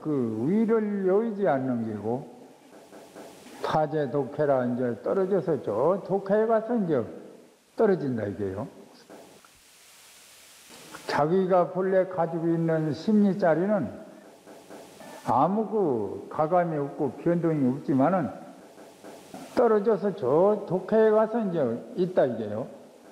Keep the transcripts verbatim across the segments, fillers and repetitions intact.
그 위를 여의지 않는 게고, 타제 독해라 이제 떨어져서 저 독해에 가서 이제 떨어진다 이게요. 자기가 본래 가지고 있는 심리자리는 아무 그 가감이 없고 변동이 없지만은 떨어져서 저 독해에 가서 이제 있다 이게요.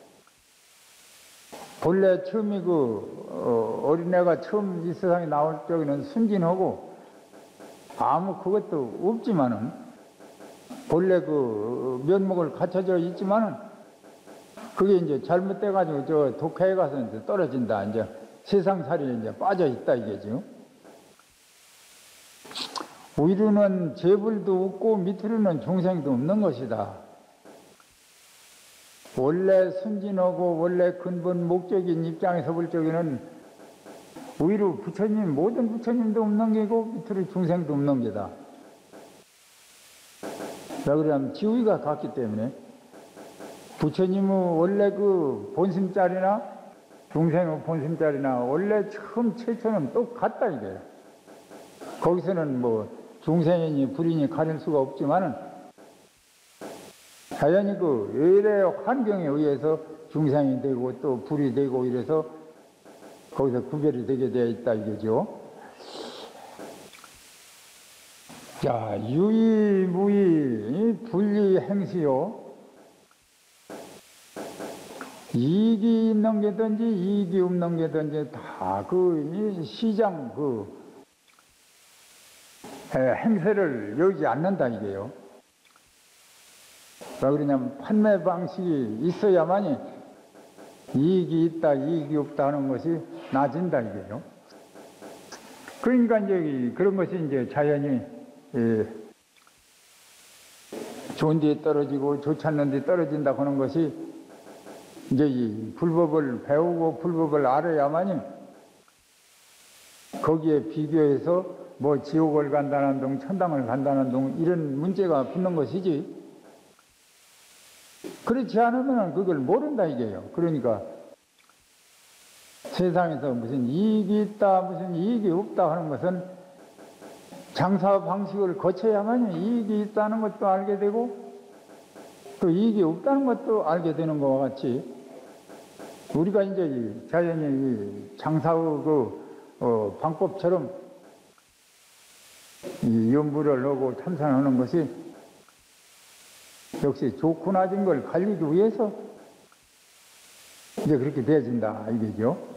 본래 처음에 그 어, 어린애가 처음 이 세상에 나올 적에는 순진하고 아무 그것도 없지만은 본래 그 면목을 갖춰져 있지만은 그게 이제 잘못돼가지고 저 독해에 가서 이제 떨어진다. 이제 세상살이에 이제 빠져 있다 이게죠. 위로는 재불도 없고 밑으로는 중생도 없는 것이다. 원래 순진하고 원래 근본 목적인 입장에서 볼 적에는 위로 부처님, 모든 부처님도 없는 게고 밑으로 중생도 없는 게다. 왜 그러냐면 지위가 같기 때문에 부처님은 원래 그 본심자리나 중생의 본심자리나 원래 처음 최초는 똑같다 이게. 거기서는 뭐 중생이니 불이니 가릴 수가 없지만은 자연히 그 외래의 환경에 의해서 중생이 되고 또 불이 되고 이래서 거기서 구별이 되게 되어 있다 이거죠. 자, 유의, 무의, 분리, 행시요. 이익이 있는 게든지 이익이 없는 게든지 다 그 시장 그 행세를 여기지 않는다 이게요. 왜 그러냐면 판매 방식이 있어야만이 이익이 있다 이익이 없다 하는 것이 나아진다 이게요. 그러니까 이제 그런 것이 이제 자연히 예, 좋은 데에 떨어지고 좋지 않는 데에 떨어진다 하는 것이 이제 이 불법을 배우고 불법을 알아야만이 거기에 비교해서 뭐 지옥을 간다는 둥 천당을 간다는 둥 이런 문제가 붙는 것이지, 그렇지 않으면 그걸 모른다 이게요. 그러니까 세상에서 무슨 이익이 있다 무슨 이익이 없다 하는 것은 장사 방식을 거쳐야만 이익이 있다는 것도 알게 되고 또 이익이 없다는 것도 알게 되는 것과 같이 우리가 이제 자연히 장사의 그 어, 방법처럼 이 연부를 하고 참선하는 것이 역시 좋고 낮은 걸 갈리기 위해서 이제 그렇게 되어진다 이거죠.